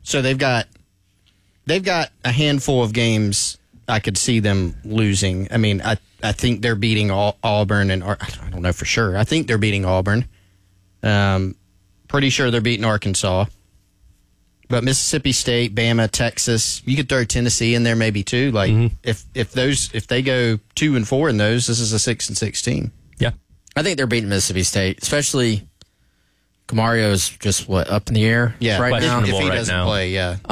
So they've got a handful of games I could see them losing. I mean, I think they're beating Auburn, and I don't know for sure. I think they're beating Auburn. Pretty sure they're beating Arkansas. But Mississippi State, Bama, Texas, you could throw Tennessee in there maybe too. Like if they go 2-4 in those, this is a 6-6 team. Yeah, I think they're beating Mississippi State, especially Camario's just up in the air right now. If he doesn't play,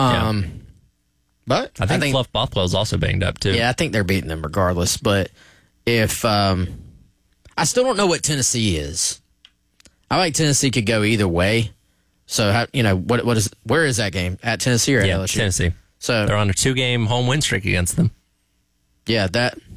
But I think Fluff Bothwell's also banged up too. Yeah, I think they're beating them regardless. But if I still don't know what Tennessee is. I like Tennessee could go either way. So where is that game? At Tennessee or at LSU? Tennessee. So they're on a 2-game home win streak against them. Yeah,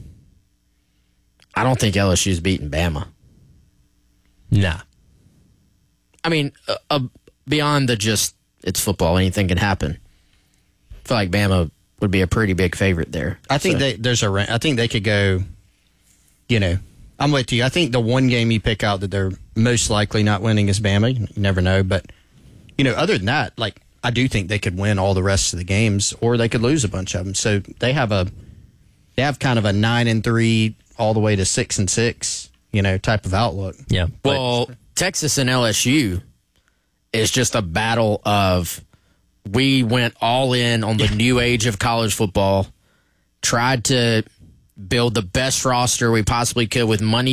I don't think LSU's beating Bama. Nah. I mean, beyond it's football, anything can happen. I feel like Bama would be a pretty big favorite there. I think I think they could go, I'm with you. I think the one game you pick out that they're most likely not winning is Bama. You never know. But, other than that, like, I do think they could win all the rest of the games, or they could lose a bunch of them. So they have kind of a 9-3 all the way to 6-6, type of outlook. Yeah. Well, Texas and LSU is just a battle of we went all in on the new age of college football, tried to build the best roster we possibly could with money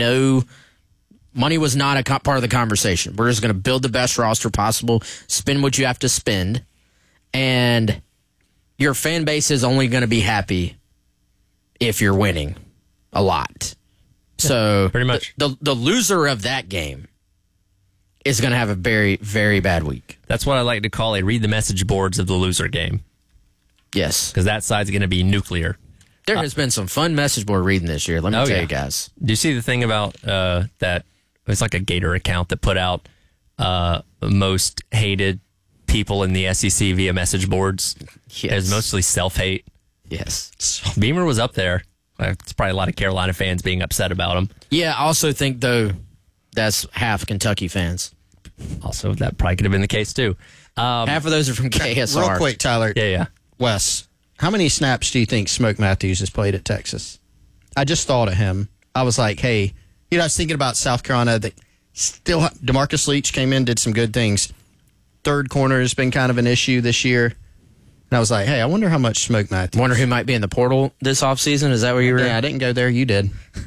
was not a part of the conversation. We're just going to build the best roster possible, spend what you have to spend, and your fan base is only going to be happy if you're winning a lot. So pretty much the loser of that game is going to have a very, very bad week. That's what I like to call read the message boards of the loser game. Yes. Because that side's going to be nuclear. There has been some fun message board reading this year. Let me tell you guys. Do you see the thing about that? It's like a Gator account that put out most hated people in the SEC via message boards. Yes. It was mostly self-hate. Yes. Beamer was up there. It's probably a lot of Carolina fans being upset about him. Yeah, I also think, though, that's half Kentucky fans. Also, that probably could have been the case, too. Half of those are from KSR. Real quick, Tyler. Yeah. Wes, how many snaps do you think Smoke Matthews has played at Texas? I just thought of him. I was like, hey, I was thinking about South Carolina. DeMarcus Leach came in, did some good things. Third corner has been kind of an issue this year. And I was like, hey, I wonder how much Smoke Matthews. Wonder who might be in the portal this offseason. Is that where you were? Yeah, I didn't go there. You did.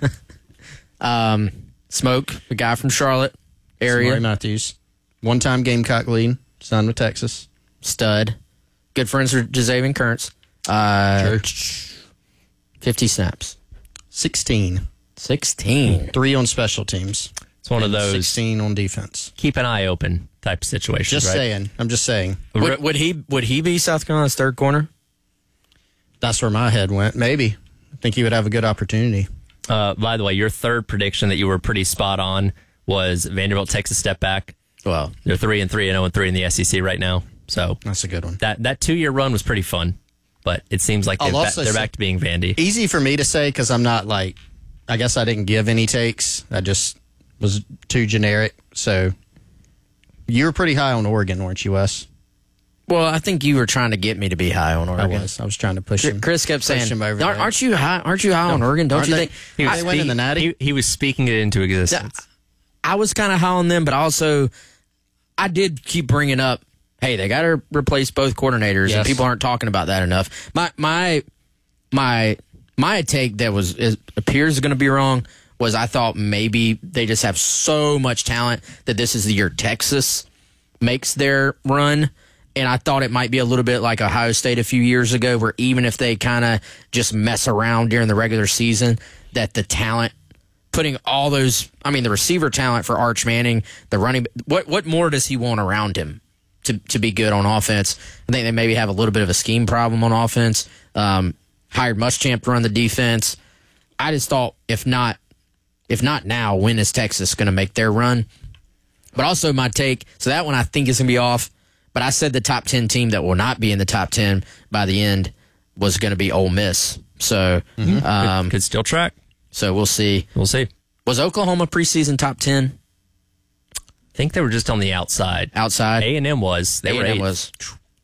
Smoke, the guy from Charlotte area. Samari Matthews. One-time Gamecock lead. Signed with Texas. Stud. Good friends with Jazavian Currents. Sure. 50 snaps. 16. 3 on special teams. It's one of those 16 on defense. Keep an eye open type of situations. Just saying. I'm just saying. Would he be South Carolina's third corner? That's where my head went. Maybe. I think he would have a good opportunity. By the way, your third prediction that you were pretty spot on was Vanderbilt takes a step back. Well, they're 3-3 and 0-3 in the SEC right now. So that's a good one. That 2-year run was pretty fun, but it seems like they're back to being Vandy. Easy for me to say because I'm not like. I guess I didn't give any takes. I just was too generic. So you were pretty high on Oregon, weren't you, Wes? Well, I think you were trying to get me to be high on Oregon. I was trying to push him. Chris kept saying, him over "Aren't you high? Aren't you high on Oregon? Don't you think?" They went in the Natty. He was speaking it into existence. I was kind of high on them, but also I did keep bringing up, "Hey, they got to replace both coordinators," and people aren't talking about that enough. My take that appears going to be wrong was I thought maybe they just have so much talent that this is the year Texas makes their run. And I thought it might be a little bit like Ohio State a few years ago, where even if they kind of just mess around during the regular season, that the talent, putting all those, the receiver talent for Arch Manning, the running, what more does he want around him to be good on offense? I think they maybe have a little bit of a scheme problem on offense. Hired Muschamp to run the defense. I just thought, if not now, when is Texas going to make their run? But also my take, so that one I think is going to be off. But I said the top 10 team that will not be in the top 10 by the end was going to be Ole Miss. So could still track. So we'll see. We'll see. Was Oklahoma preseason top 10? I think they were just on the outside. Outside? A&M was. They were 8th.